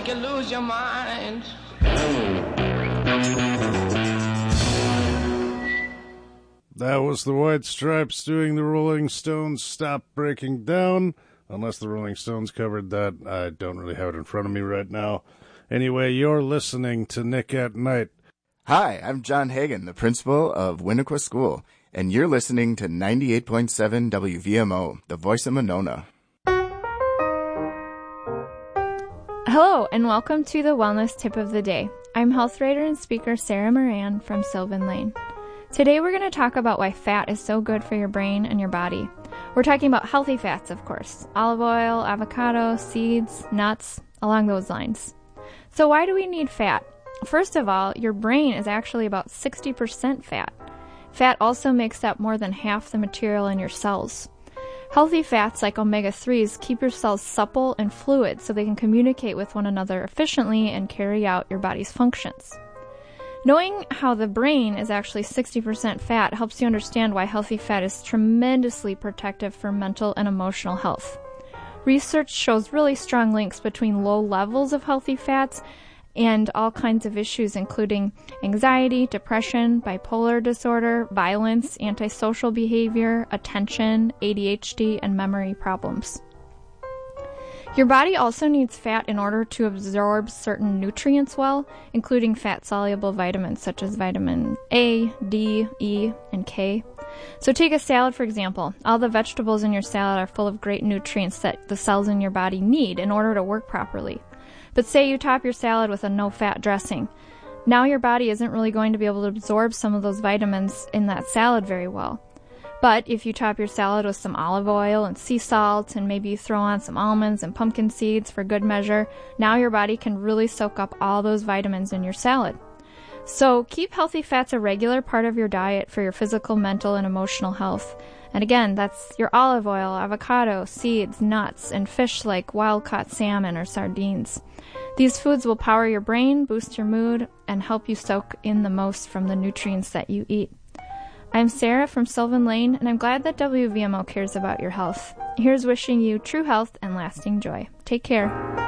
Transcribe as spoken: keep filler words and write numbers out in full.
make you lose your mind. That was the White Stripes doing the Rolling Stones Stop Breaking Down. Unless the Rolling Stones covered that, I don't really have it in front of me right now. Anyway, you're listening to Nick at Night. Hi, I'm John Hagan, the principal of Winnequa School, and you're listening to ninety-eight point seven W V M O, the voice of Monona. Hello, and welcome to the Wellness Tip of the Day. I'm health writer and speaker Sarah Moran from Sylvan Lane. Today we're going to talk about why fat is so good for your brain and your body. We're talking about healthy fats, of course. Olive oil, avocado, seeds, nuts, along those lines. So why do we need fat? First of all, your brain is actually about sixty percent fat. Fat also makes up more than half the material in your cells. Healthy fats like omega threes keep your cells supple and fluid so they can communicate with one another efficiently and carry out your body's functions. Knowing how the brain is actually sixty percent fat helps you understand why healthy fat is tremendously protective for mental and emotional health. Research shows really strong links between low levels of healthy fats and all kinds of issues, including anxiety, depression, bipolar disorder, violence, antisocial behavior, attention, A D H D, and memory problems. Your body also needs fat in order to absorb certain nutrients well, including fat-soluble vitamins such as vitamin A, D, E, and K. So take a salad, for example. All the vegetables in your salad are full of great nutrients that the cells in your body need in order to work properly. But say you top your salad with a no-fat dressing. Now your body isn't really going to be able to absorb some of those vitamins in that salad very well. But if you top your salad with some olive oil and sea salt, and maybe you throw on some almonds and pumpkin seeds for good measure, now your body can really soak up all those vitamins in your salad. So keep healthy fats a regular part of your diet for your physical, mental, and emotional health. And again, that's your olive oil, avocado, seeds, nuts, and fish like wild-caught salmon or sardines. These foods will power your brain, boost your mood, and help you soak in the most from the nutrients that you eat. I'm Sarah from Sylvan Lane, and I'm glad that W V M O cares about your health. Here's wishing you true health and lasting joy. Take care.